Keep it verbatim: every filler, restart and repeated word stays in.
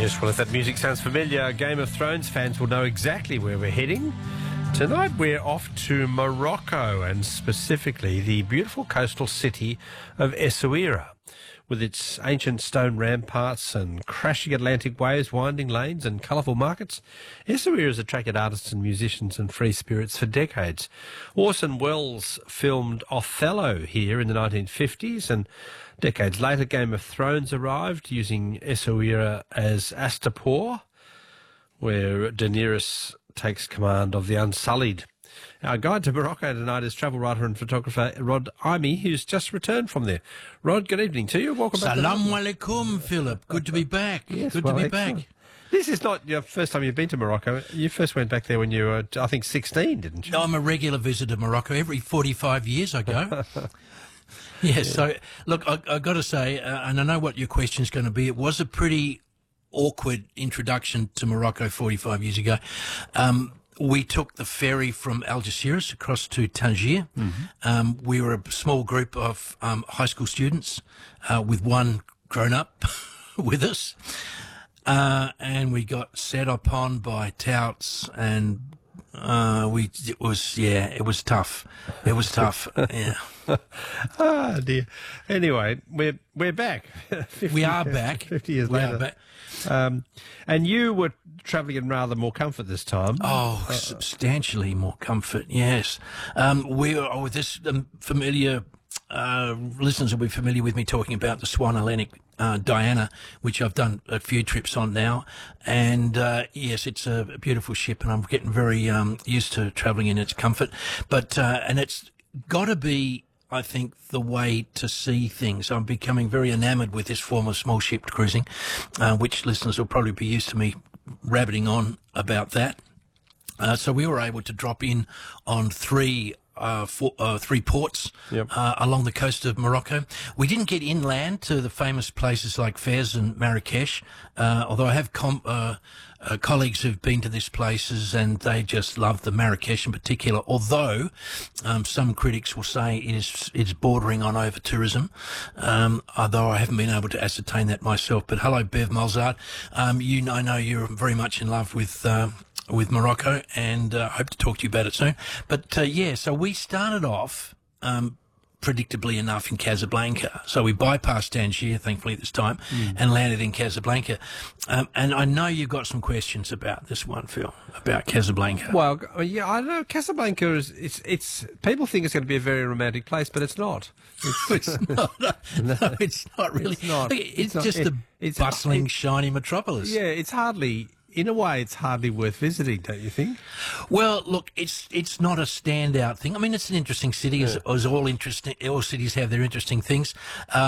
Yes, well, if that music sounds familiar, Game of Thrones fans will know exactly where we're heading. Tonight we're off to Morocco, and specifically the beautiful coastal city of Essaouira. With its ancient stone ramparts and crashing Atlantic waves, winding lanes and colourful markets, Essaouira has attracted artists and musicians and free spirits for decades. Orson Welles filmed Othello here in the nineteen fifties, and decades later Game of Thrones arrived, using Essaouira as Astapor, where Daenerys takes command of the Unsullied. Our guide to Morocco tonight is travel writer and photographer Rod Imey, who's just returned from there. Rod, good evening to you. Welcome back. Salam alaikum, Philip. Good to be back. Yes, good well, to be excellent. back. This is not your first time you've been to Morocco. You first went back there when you were, I think, sixteen, didn't you? No, I'm a regular visitor to Morocco. Every forty-five years I go. yeah, yeah, so, look, I, I've got to say, uh, and I know what your question's going to be, it was a pretty awkward introduction to Morocco forty-five years ago. Um, we took the ferry from Algeciras across to Tangier. Mm-hmm. Um, we were a small group of um, high school students uh, with one grown-up with us. Uh, and we got set upon by touts, and uh, we it was, yeah, it was tough. It was tough, yeah. Ah, dear. Anyway, we're we're back. fifty, we are back. Fifty years we later. Are back. Um, and you were travelling in rather more comfort this time. Oh, uh, substantially more comfort. Yes. Um, we are with this um, familiar. Uh, listeners will be familiar with me talking about the Swan Atlantic uh, Diana, which I've done a few trips on now. And uh, yes, it's a beautiful ship, and I'm getting very um, used to travelling in its comfort. But uh, and it's got to be, I think, the way to see things. I'm becoming very enamoured with this form of small ship cruising, uh, which listeners will probably be used to me rabbiting on about that. Uh, so we were able to drop in on three Uh, four, uh, three ports yep. uh, along the coast of Morocco. We didn't get inland to the famous places like Fez and Marrakesh, uh, although I have com- uh, uh, colleagues who've been to these places and they just love the Marrakesh in particular, although um, some critics will say it is it's bordering on over-tourism, um, although I haven't been able to ascertain that myself. But hello, Bev Malzard. Um, you know, I know you're very much in love with uh, with Morocco, and I uh, hope to talk to you about it soon. But, uh, yeah, so we started off, um, predictably enough, in Casablanca. So we bypassed Tangier, thankfully, this time, mm. and landed in Casablanca. Um, and I know you've got some questions about this one, Phil, about Casablanca. Well, yeah, I know Casablanca is, it's, it's, people think it's going to be a very romantic place, but it's not. It's, it's not. No, no, it's not really. It's not. It's, it's just not, a it, it's, bustling, it, shiny metropolis. Yeah, it's hardly... In a way, it's hardly worth visiting, don't you think? Well, look, it's it's not a standout thing. I mean, it's an interesting city, yeah. as, as all interesting all cities have their interesting things. Uh,